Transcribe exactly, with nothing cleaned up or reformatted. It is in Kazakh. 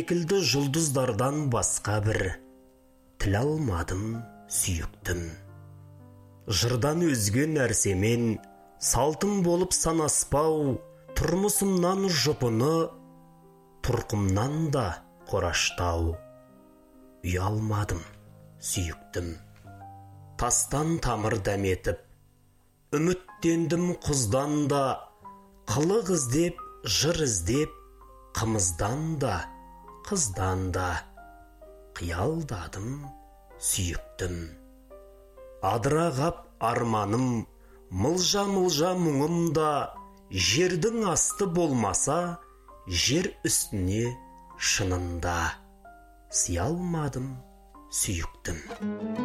секілді жұлдыздардан басқа бір тіл алмадым, сүйіктім. Жырдан өзге нәрсемен салтым болып санаспау, тұрмысымнан жұпыны, тұрқымнан да қораштау. Ұялмадым, сүйіктім. Тастан тамыр дәметіп, үміттендім құздан да, қылық іздеп, жыр іздеп, қымыздан да, қыздан да. Қиялдадым, сүйіктім. Адырағап арманым, мылжа-мылжа мұңым да, жердің асты болмаса, жер үстіне шынында. Сия алмадым, сүйіктім.